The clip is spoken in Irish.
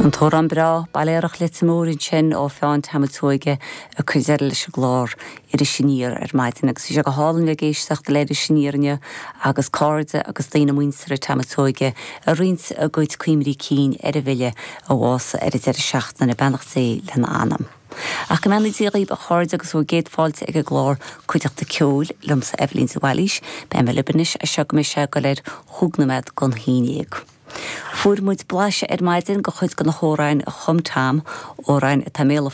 An tóran bra bailérach le mórin sin ó feáin tamatóige a chuidir leis glár ar a siníir maidin agus go hálan le géisteach le siníirne agus cáde agus daine muintear tamatóige a rins a goid cuiimirí cín ar a bhile a bhása ar seachna na benach sé lena anam. Ach go meanna díoí a cháde agus ó géadfáilte ag glár chuideach de ceol lumsa Evelyn sa bhhailís, ben me libanis a seo me se go leir thugnamed gon híineag. Fuair muid blaise maidin go chuid go na hóráin a chumtám óráin a taméla